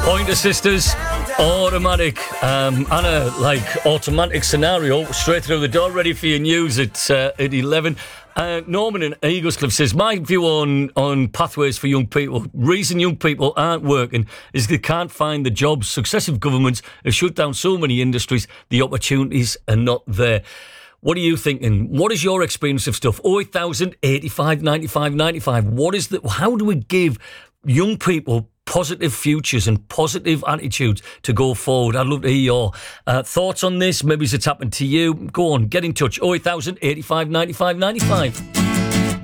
Pointer Sisters, automatic. Anna, like automatic scenario, straight through the door, ready for your news at 11. Norman in Eaglescliff says, my view on pathways for young people, reason young people aren't working is they can't find the jobs. Successive governments have shut down so many industries, the opportunities are not there. What are you thinking? What is your experience of stuff? 0800 85 95 95. How do we give young people positive futures and positive attitudes to go forward? I'd love to hear your thoughts on this. Maybe it's happened to you. Go on, get in touch. 0800 85 95 95.